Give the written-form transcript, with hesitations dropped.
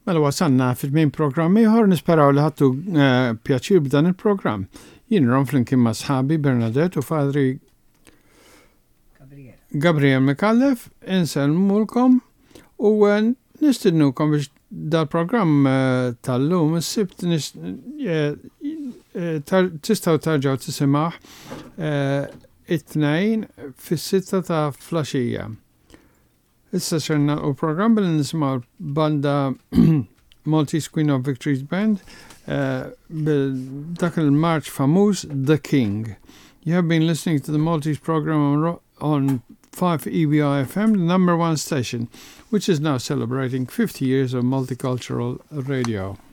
Mela wasanna fit-tmiem programm ieħor nisperaw li ħadtu pjaċir b'dan il-programm. Jien rom flimkien ma' sħabi Bernadette u Fadri Gabriel Mikallef, inselmulkom u nistidnukom biex dal-programm tal-lum is-sibt tistaw tarġaw tisimaħ it-tnejn fis-sitta ta' flaxija. Issa xerna u programm bil nismaw banda Maltese Queen of Victories Band dak il-march famuż The King. You have been listening to the Maltese program on 5 EBI FM, the #1 station, which is now celebrating 50 years of multicultural radio.